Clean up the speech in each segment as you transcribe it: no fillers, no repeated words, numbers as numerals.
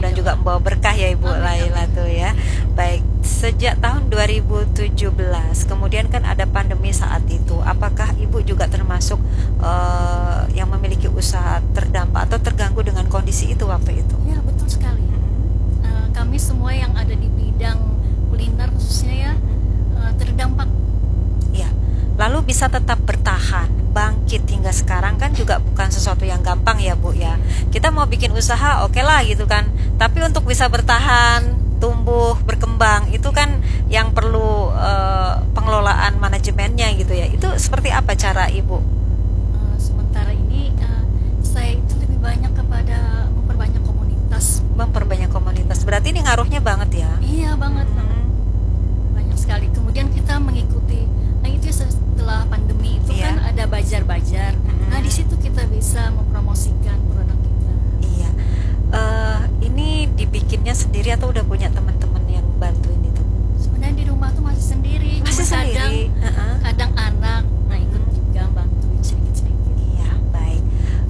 mudah-mudahan juga membawa berkah ya Ibu Laila tuh ya. Baik, sejak tahun 2017 kemudian kan ada pandemi saat itu. Apakah Ibu juga termasuk yang memiliki usaha terdampak atau terganggu dengan kondisi itu waktu itu? Ya, betul sekali. Kami semua yang ada di bidang kuliner khususnya ya terdampak. Ya. Lalu bisa tetap bertahan, bangkit hingga sekarang kan juga bukan sesuatu yang gampang ya Bu ya. Kita mau bikin usaha oke lah gitu kan, tapi untuk bisa bertahan, tumbuh, berkembang itu kan yang perlu pengelolaan manajemennya gitu ya. Itu seperti apa cara Ibu? Sementara ini saya itu lebih banyak kepada memperbanyak komunitas. Memperbanyak komunitas, berarti ini ngaruhnya banget ya? Iya banget, banyak sekali. Kemudian kita mengikuti, nah itu setelah pandemi itu kan ada bazar-bazar. Nah di situ kita bisa mempromosikan produk kita. Iya. Ini dibikinnya sendiri atau udah punya teman-teman yang bantuin itu? Sebenarnya di rumah tuh masih sendiri. Masih Cuma sendiri. kadang anak, nah ikut juga bantuin sedikit-sedikit. Iya, baik.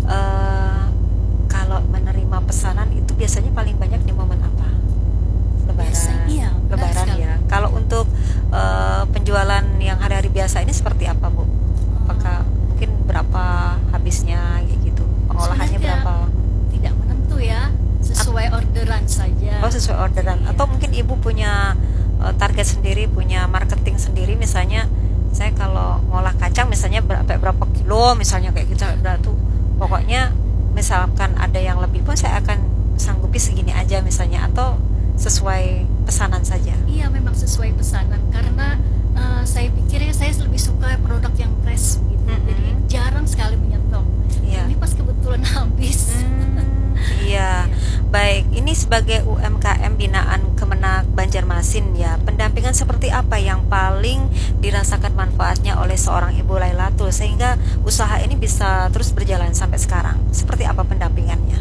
Kalau menerima pesanan itu biasanya paling banyak di momen apa? Lebaran. Iya, Lebaran sekali. ya. Kalau untuk penjualan yang hari-hari biasa ini seperti apa, Bu? Apakah mungkin berapa habisnya kayak gitu? Pengolahannya Sebenarnya berapa? tidak menentu ya, sesuai orderan saja. Oh, sesuai orderan. Iya. Atau mungkin Ibu punya target sendiri, punya marketing sendiri, misalnya saya kalau ngolah kacang misalnya berapa kilo misalnya kayak gitu, berarti pokoknya misalkan ada yang lebih pun saya akan sanggupi segini aja misalnya, atau sesuai pesanan saja. Iya, memang sesuai pesanan karena saya pikir ya saya lebih suka produk yang fresh gitu. Jadi jarang sekali menyetok. Iya. Ini pas kebetulan habis. Iya, baik. Ini sebagai UMKM binaan Kemenak Banjarmasin ya, pendampingan seperti apa yang paling dirasakan manfaatnya oleh seorang Ibu Lailatul sehingga usaha ini bisa terus berjalan sampai sekarang? Seperti apa pendampingannya?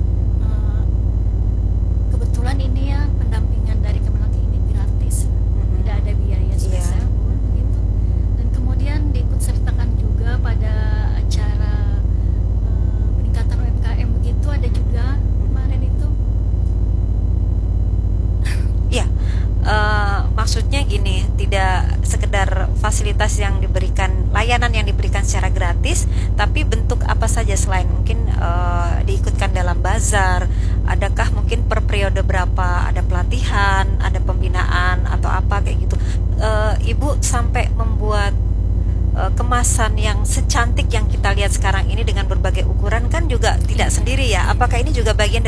Kebetulan ini ya pendampingan dari Kemenak ini gratis, tidak ada biaya spesial pun begitu. Dan kemudian diikut sertakan juga pada acara peningkatan UMKM begitu, ada juga kemarin itu. Iya, maksudnya gini, tidak sekedar fasilitas yang diberikan, layanan yang diberikan secara gratis, tapi bentuk apa saja selain mungkin diikutkan dalam bazar, adakah mungkin per periode berapa, ada pelatihan, ada pembinaan atau apa kayak gitu. Ibu sampai membuat kemasan yang secantik yang kita lihat sekarang ini dengan berbagai ukuran kan juga tidak sendiri ya. Apakah ini juga bagian dari